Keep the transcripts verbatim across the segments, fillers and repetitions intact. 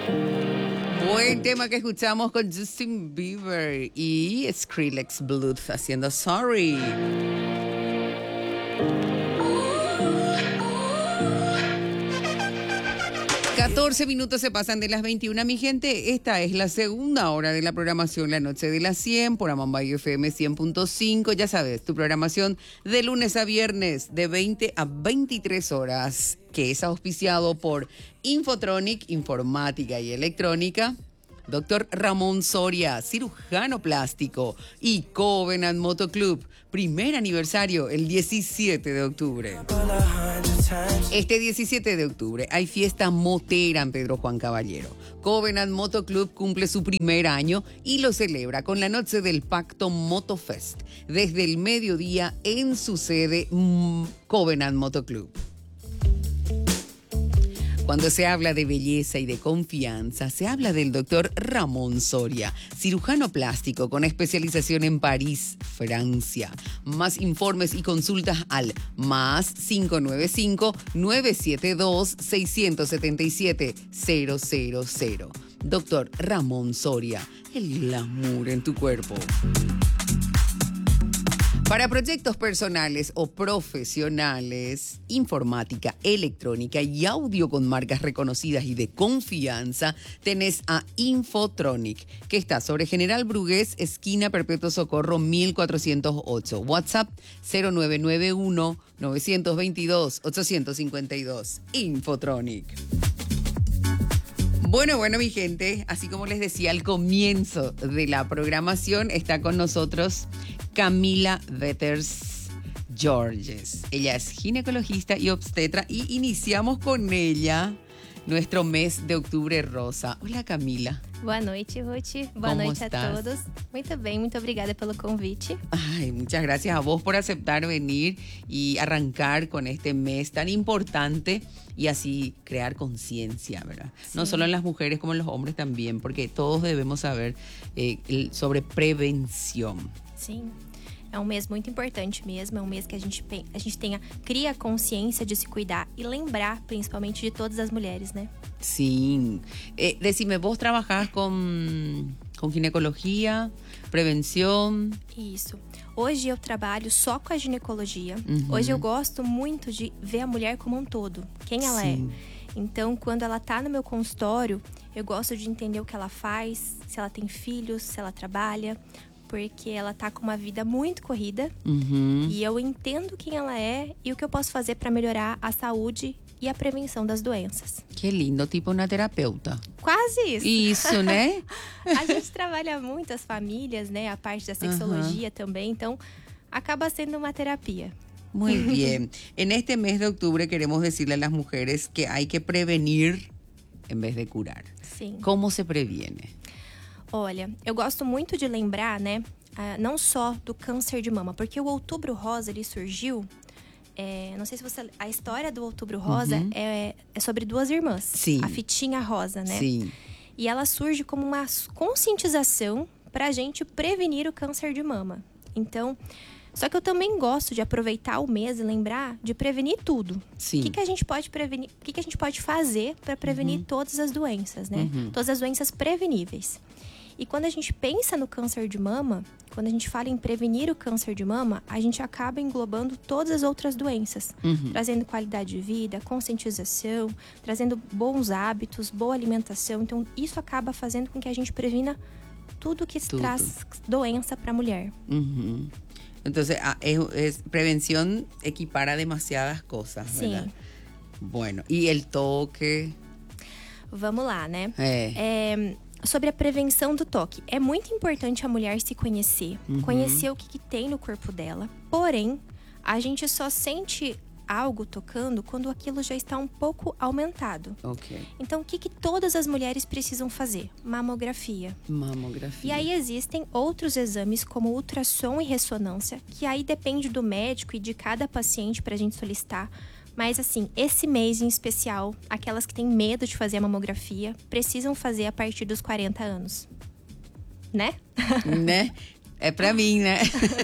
Buen tema que escuchamos con Justin Bieber y Skrillex Bluth haciendo Sorry. catorce minutos se pasan de las veintiuna, mi gente. Esta es la segunda hora de la programación La Noche de las cien por Amambay F M cien punto cinco. Ya sabes, tu programación de lunes a viernes de veinte a veintitrés horas, que es auspiciado por Infotronic, Informática y Electrónica, Doctor Ramón Soria, cirujano plástico, y Covenant Moto Club, primer aniversario el diecisiete de octubre. Este diecisiete de octubre hay fiesta motera en Pedro Juan Caballero. Covenant Moto Club cumple su primer año y lo celebra con la noche del Pacto Motofest, desde el mediodía en su sede mmm, Covenant Moto Club. Cuando se habla de belleza y de confianza, se habla del doctor Ramón Soria, cirujano plástico con especialización en París, Francia. Más informes y consultas al más cinco nueve cinco, nueve siete dos, seis siete siete, cero cero cero. Doctor Ramón Soria, el glamour en tu cuerpo. Para proyectos personales o profesionales, informática, electrónica y audio con marcas reconocidas y de confianza, tenés a Infotronic, que está sobre General Brugués, esquina Perpetuo Socorro mil cuatrocientos ocho. WhatsApp cero nueve nueve uno, nueve dos dos, ocho cinco dos. Infotronic. Bueno, bueno, mi gente, así como les decía al comienzo de la programación, está con nosotros Camila Vetters Georges. Ella es ginecologista y obstetra y iniciamos con ella nuestro mes de octubre rosa. Hola, Camila. Boa noite, Ruth. Boa noite estás? A todos. Muito bem, muito obrigada pelo convite. Ay, muchas gracias a vos por aceptar venir y arrancar con este mes tan importante y así crear conciencia, ¿verdad? Sí. No solo en las mujeres como en los hombres también, porque todos debemos saber eh, sobre prevenção. Sim. É um mês muito importante mesmo, é um mês que a gente, a gente tenha, cria a consciência de se cuidar e lembrar, principalmente, de todas as mulheres, né? Sim. Eh, decime, vos trabajás com, com ginecologia, prevenção? Isso. Hoje eu trabalho só com a ginecologia. Uhum. Hoje eu gosto muito de ver a mulher como um todo, quem ela Sim. é. Então, quando ela tá no meu consultório, eu gosto de entender o que ela faz, se ela tem filhos, se ela trabalha, porque ela tá com uma vida muito corrida. Uhum. E eu entendo quem ela é e o que eu posso fazer para melhorar a saúde e a prevenção das doenças. Que lindo, tipo uma terapeuta. Quase isso. Isso, né? A gente trabalha muito as famílias, né? A parte da sexologia uhum. também, então acaba sendo uma terapia. Muy bien. En este mes de octubre queremos decirle a las mujeres que hay que prevenir en vez de curar. Sim. Como se previene? Olha, eu gosto muito de lembrar, né, uh, não só do câncer de mama, porque o Outubro Rosa, ele surgiu, é, não sei se você... A história do Outubro Rosa uhum. é, é sobre duas irmãs. Sim. A Fitinha Rosa, né? Sim. E ela surge como uma conscientização pra gente prevenir o câncer de mama. Então, só que eu também gosto de aproveitar o mês e lembrar de prevenir tudo. Sim. O que, que a gente pode prevenir? O que, que a gente pode fazer para prevenir uhum. todas as doenças, né? Uhum. Todas as doenças preveníveis. E quando a gente pensa no câncer de mama, quando a gente fala em prevenir o câncer de mama, a gente acaba englobando todas as outras doenças, uhum. trazendo qualidade de vida, conscientização, trazendo bons hábitos, boa alimentação. Então, isso acaba fazendo com que a gente previna tudo que tudo. traz doença para a mulher. Uhum. Entonces, es, es, prevención equipara demasiadas cosas, Sim. ¿verdad? Bueno, y el toque. Vamos lá, né? É. É, sobre a prevenção do toque. É muito importante a mulher se conhecer, uhum. conhecer o que, que tem no corpo dela. Porém, a gente só sente algo tocando quando aquilo já está um pouco aumentado. Ok. Então, o que, que todas as mulheres precisam fazer? Mamografia. Mamografia. E aí existem outros exames, como ultrassom e ressonância, que aí depende do médico e de cada paciente para a gente solicitar. Mas assim, esse mês em especial, aquelas que têm medo de fazer a mamografia, precisam fazer a partir dos quarenta anos. Né? Né? É pra mim, né?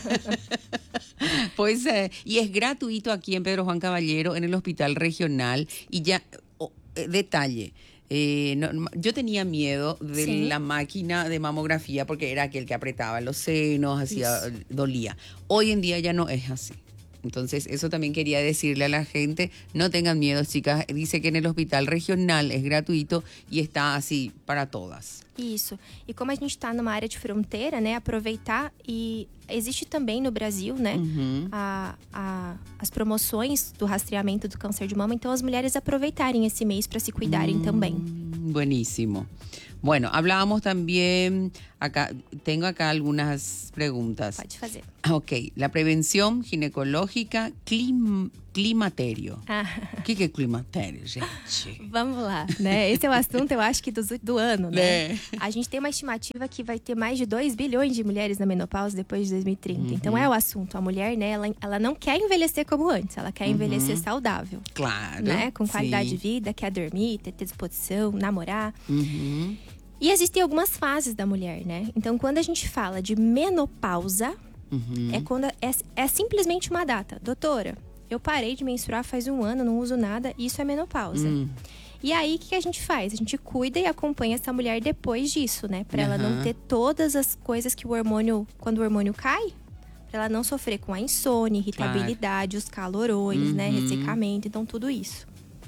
Pois é. E é gratuito aqui em Pedro Juan Caballero, en el Hospital Regional. E já, oh, detalhe, Eh, no, yo tenía miedo de Sí. la máquina de mamografía porque era aquel que apretaba los senos, hacía, dolía. Hoy en día ya no es así. Entonces, eso también quería decirle a la gente, no tengan miedo, chicas. Dice que en el hospital regional es gratuito y está así para todas. Isso. E como a gente está numa área de fronteira, né, aproveitar e existe também no Brasil, né, Uhum. a, a, as promoções do rastreamento do câncer de mama. Então, as mulheres aproveitarem esse mês para se cuidarem também. Mm, buenísimo. Bueno, hablábamos también, acá tengo acá algunas preguntas. Pode fazer. Ok, la prevención ginecológica, clim, climaterio. Ah, O que, que é climatério, gente? vamos lá, né? Esse é o assunto, eu acho que do, do ano, né? É. A gente tem uma estimativa que vai ter mais de dois bilhões de mulheres na menopausa depois de dois mil e trinta. Então, é o assunto. A mulher, né, ela, ela não quer envelhecer como antes. Ela quer envelhecer saudável, Claro. né? Com qualidade sim. de vida, quer dormir, ter, ter disposição, namorar. Uhum. E existem algumas fases da mulher, né? Então, quando a gente fala de menopausa, Uhum. é quando é, é simplesmente uma data. Doutora, eu parei de menstruar faz um ano, não uso nada, isso é menopausa. Hum. E aí, o que a gente faz? A gente cuida e acompanha essa mulher depois disso, né? Pra ela não Aham. ter todas as coisas que o hormônio... Quando o hormônio cai, pra ela não sofrer com a insônia, irritabilidade, os calorões, né? Uhum. Ressecamento, então tudo isso.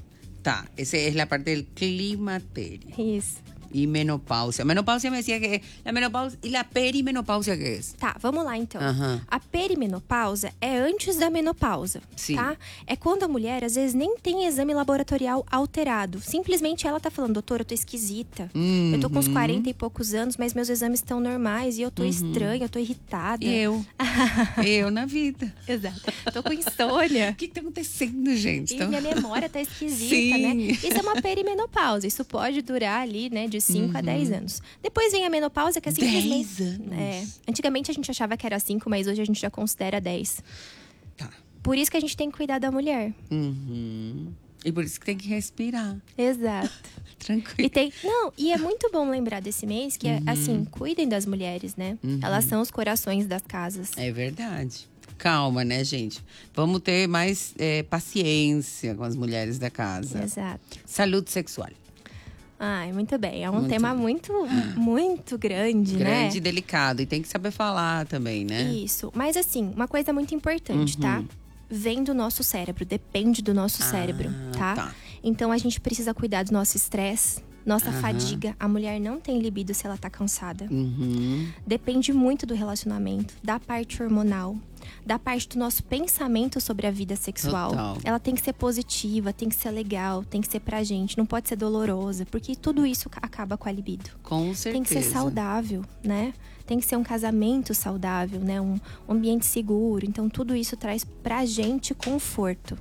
Tá, esa es la parte del climaterio. Isso. Y menopausia. Menopausia me decía que la menopausia y la perimenopausia, ¿qué es? Tá, vamos lá então. Aham. A perimenopausa é antes da menopausa, Sim. tá? É quando a mulher, às vezes, nem tem exame laboratorial alterado. Simplesmente ela tá falando, doutora, eu tô esquisita. Uhum. Eu tô com uns quarenta e poucos anos, mas meus exames estão normais e eu tô estranha, eu tô irritada. E eu. eu na vida. Exato. Tô com insônia. O que está acontecendo, gente? E Então- minha memória tá esquisita, Sim. né? Isso é uma perimenopausa. Isso pode durar ali, né, de cinco a dez anos. Depois vem a menopausa, que é simplesmente... dez anos? É. Antigamente a gente achava que era cinco, mas hoje a gente já considera dez. Tá. Por isso que a gente tem que cuidar da mulher. Uhum. E por isso que tem que respirar. Exato. Tranquilo. E tem... Não, e é muito bom lembrar desse mês que, é, Uhum. assim, cuidem das mulheres, né? Elas são os corações das casas. É verdade. Calma, né, gente? Vamos ter mais é, paciência com as mulheres da casa. Exato. Saúde sexual. Ai, muito bem. É um Muito tema bem. muito, muito grande, né? Grande e delicado. E tem que saber falar também, né? Isso. Mas assim, uma coisa muito importante, tá? Vem do nosso cérebro, depende do nosso cérebro, Ah, tá? tá. Então a gente precisa cuidar do nosso estresse, nossa Aham. fadiga. A mulher não tem libido se ela tá cansada. Uhum. Depende muito do relacionamento, da parte hormonal, da parte do nosso pensamento sobre a vida sexual. Total. Ela tem que ser positiva, tem que ser legal, tem que ser pra gente, não pode ser dolorosa, porque tudo isso acaba com a libido. Com certeza. Tem que ser saudável, né? Tem que ser um casamento saudável, né? Um ambiente seguro. Então, tudo isso traz pra gente conforto.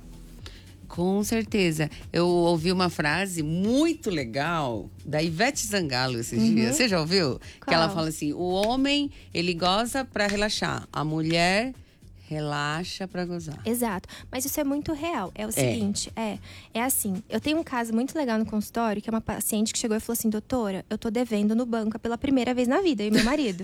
Com certeza. Eu ouvi uma frase muito legal da Ivete Sangalo esses dias. Você já ouviu? Que ela Qual? fala assim: o homem, ele goza pra relaxar. A mulher relaxa pra gozar. Exato. Mas isso é muito real. É o seguinte, é, é assim, eu tenho um caso muito legal no consultório, que é uma paciente que chegou e falou assim, doutora, eu tô devendo no banco pela primeira vez na vida, eu e meu marido.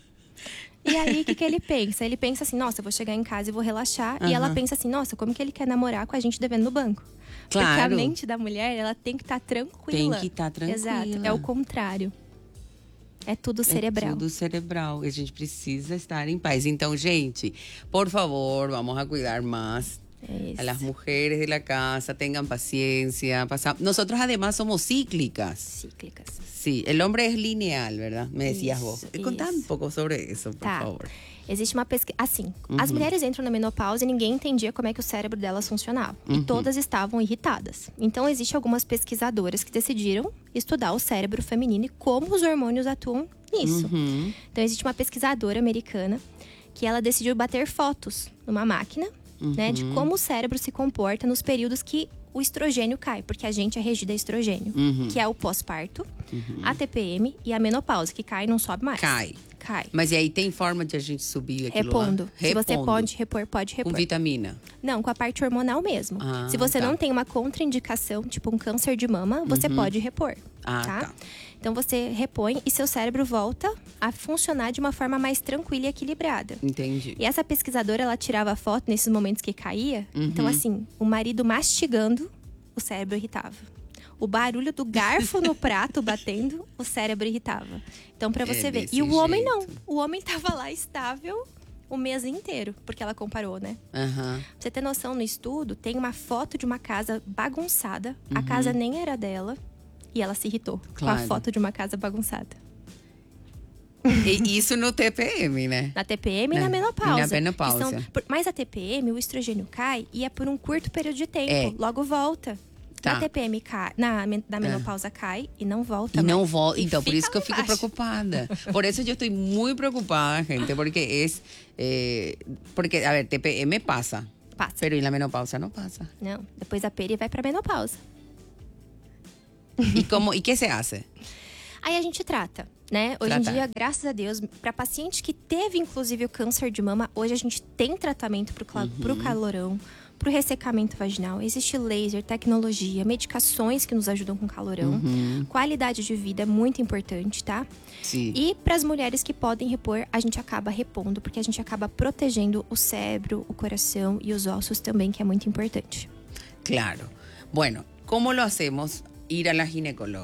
E aí, o que, que ele pensa? Ele pensa assim, nossa, eu vou chegar em casa e vou relaxar. E ela Aham. pensa assim, nossa, como que ele quer namorar com a gente devendo no banco? Porque a Claro. mente da mulher, ela tem que estar tranquila. Tem que estar tranquila. Exato, é o contrário. É tudo cerebral. É tudo cerebral. E a gente precisa estar em paz. Então, gente, por favor, vamos a cuidar más É a las isso. mujeres de la casa. Tengan paciencia. Pasa- Nosotros además somos cíclicas. Cíclicas. Sí, el hombre es lineal, ¿verdad? Me decías vos. Isso, Contá um isso. pouco sobre isso, por Tá. favor. Existe uma pesquisa. Assim, Uhum. as mulheres entram na menopausa e ninguém entendia como é que o cérebro delas funcionava. Uhum. E todas estavam irritadas. Então, existem algumas pesquisadoras que decidiram estudar o cérebro feminino e como os hormônios atuam nisso. Uhum. Então, existe uma pesquisadora americana que ela decidiu bater fotos numa máquina, né, de como o cérebro se comporta nos períodos que o estrogênio cai, porque a gente é regida a estrogênio, Uhum. que é o pós-parto, a T P M e a menopausa, que cai e não sobe mais. Cai. Cai. Mas e aí tem forma de a gente subir aquilo lá? Repondo. Se você Repondo. pode repor, pode Com repor. vitamina. Não, com a parte hormonal mesmo. Ah, Se você tá. não tem uma contraindicação, tipo um câncer de mama, você pode repor. Ah, tá? tá. Então você repõe e seu cérebro volta a funcionar de uma forma mais tranquila e equilibrada. Entendi. E essa pesquisadora, ela tirava foto nesses momentos que caía. Então, assim, o marido mastigando, o cérebro irritava. o barulho do garfo no prato batendo, o cérebro irritava. Então, pra você É ver. desse E o homem não. jeito. O homem tava lá estável o mês inteiro, porque ela comparou, né? Aham. Pra você ter noção, no estudo, tem uma foto de uma casa bagunçada. A Uhum. casa nem era dela. E ela se irritou com a Claro. foto de uma casa bagunçada. E isso no T P M, né? Na T P M e É, na menopausa. e na menopausa. Que são- por- mas a T P M, o estrogênio cai e é por um curto período de tempo. É. Logo volta. Tá. Na T P M cai, na, men- na menopausa cai e não volta E não mais. volta. E Então, por fica isso que eu lá fico embaixo. preocupada. Por eso yo estoy muy preocupada, gente, porque es. eh, porque, a ver, T P M pasa, Passa. pero en la menopausa no pasa. Não, depois a peri vai pra menopausa. ¿Y cómo, y qué se hace? Aí a gente trata, né? Hoje Tratar. em dia, graças a Deus, para paciente que teve inclusive o câncer de mama, hoje a gente tem tratamento pro, cla- pro calorão, pro ressecamento vaginal. Existe laser, tecnologia, medicações que nos ajudam com calorão. Qualidade de vida é muito importante, tá? Sí. E para as mulheres que podem repor, a gente acaba repondo, porque a gente acaba protegendo o cérebro, o coração e os ossos também, que é muito importante. Claro. Bueno, ¿cómo lo hacemos? Ir a la ginecóloga.